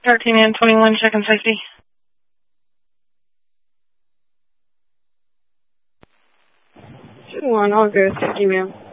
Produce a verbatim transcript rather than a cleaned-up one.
thirteen and twenty-one, checking safety. two one, all good. Thank you, ma'am.